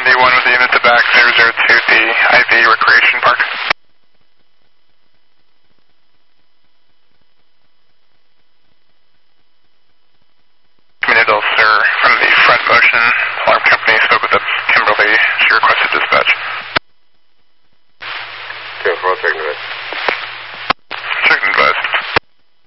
71 with the unit to back 002, the IV Recreation Park. Community sir, from the front motion alarm company spoke with us, Kimberly. She requested dispatch.